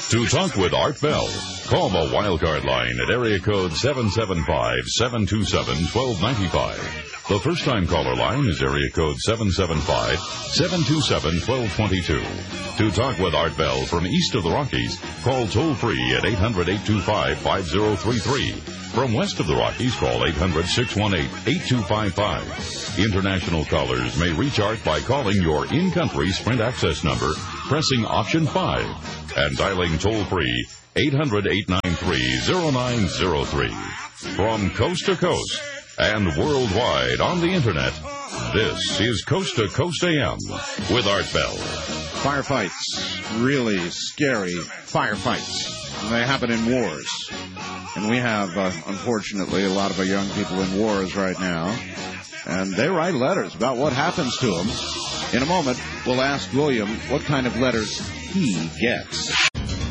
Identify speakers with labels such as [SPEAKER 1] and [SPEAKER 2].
[SPEAKER 1] To talk with Art Bell, call the Wildcard line at area code 775-727-1295. The first-time caller line is area code 775-727-1222. To talk with Art Bell from east of the Rockies, call toll-free at 800-825-5033. From west of the Rockies, call 800-618-8255. International callers may reach Art by calling your in-country Sprint access number, pressing option 5, and dialing toll-free 800-893-0903. From coast to coast and worldwide on the Internet, this is Coast to Coast AM with Art Bell.
[SPEAKER 2] Firefights, really scary firefights. They happen in wars. And we have, unfortunately, a lot of our young people in wars right now. And they write letters about what happens to them. In a moment, we'll ask William what kind of letters he gets.